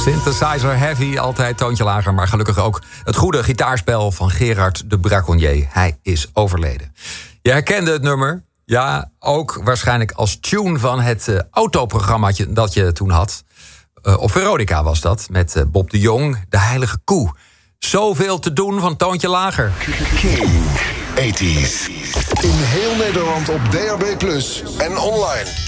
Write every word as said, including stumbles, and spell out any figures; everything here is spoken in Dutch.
Synthesizer heavy, altijd toontje lager, maar gelukkig ook het goede gitaarspel van Gerard de Braconnier. Hij is overleden. Je herkende het nummer. Ja, ook waarschijnlijk als tune van het uh, autoprogrammaatje dat je toen had. Uh, op Veronica was dat, met uh, Bob de Jong, de heilige koe. Zoveel te doen van toontje lager. King tachtig. In heel Nederland op D A B plus en online.